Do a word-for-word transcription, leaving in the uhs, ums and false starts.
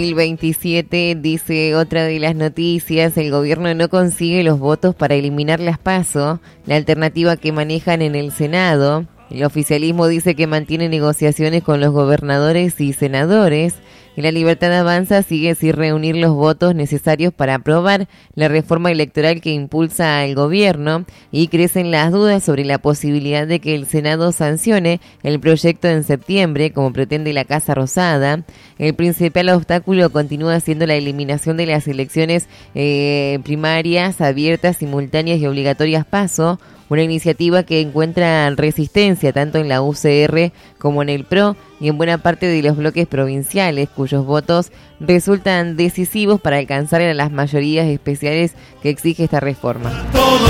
dos mil veintisiete, dice otra de las noticias, el gobierno no consigue los votos para eliminar las PASO, la alternativa que manejan en el Senado. El oficialismo dice que mantiene negociaciones con los gobernadores y senadores. Y la Libertad Avanza sigue sin reunir los votos necesarios para aprobar la reforma electoral que impulsa el gobierno, y crecen las dudas sobre la posibilidad de que el Senado sancione el proyecto en septiembre, como pretende la Casa Rosada. El principal obstáculo continúa siendo la eliminación de las elecciones eh, primarias, abiertas, simultáneas y obligatorias PASO, una iniciativa que encuentra resistencia tanto en la U C R como en el P R O y en buena parte de los bloques provinciales, cuyos votos resultan decisivos para alcanzar a las mayorías especiales que exige esta reforma.